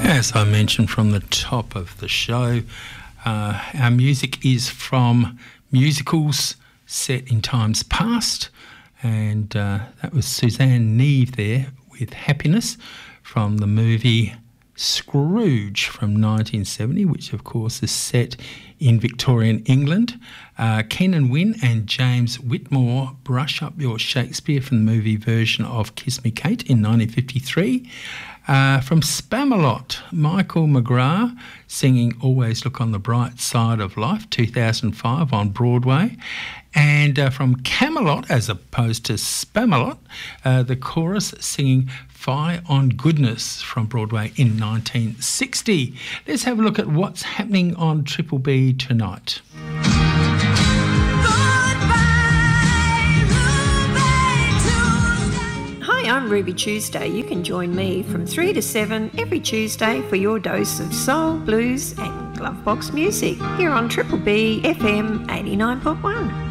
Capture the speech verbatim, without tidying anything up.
As I mentioned from the top of the show, uh, our music is from musicals set in times past, and uh, that was Suzanne Neve there with Happiness from the movie Scrooge from nineteen seventy, which of course is set in Victorian England. Uh, Kenan Wynn and James Whitmore brush up your Shakespeare from the movie version of Kiss Me Kate in nineteen fifty-three. Uh, from Spamalot, Michael McGrath singing Always Look on the Bright Side of Life, two thousand five on Broadway. And uh, from Camelot, as opposed to Spamalot, uh, the chorus singing Fie on Goodness from Broadway in nineteen sixty. Let's have a look at what's happening on Triple B tonight. I'm Ruby Tuesday. You can join me from three to seven every Tuesday for your dose of soul, blues and glovebox music here on Triple B F M eighty-nine point one.